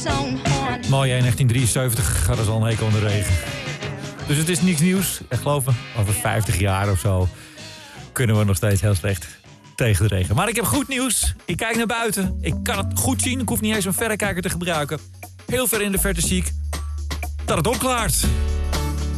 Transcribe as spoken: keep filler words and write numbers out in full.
Mooi, hè, negentien drieënzeventig gaat er al een hekel aan de regen. Dus het is niks nieuws. Ik geloof me, over vijftig jaar of zo kunnen we nog steeds heel slecht tegen de regen. Maar ik heb goed nieuws. Ik kijk naar buiten. Ik kan het goed zien. Ik hoef niet eens een verrekijker te gebruiken. Heel ver in de verte zie ik dat het opklaart.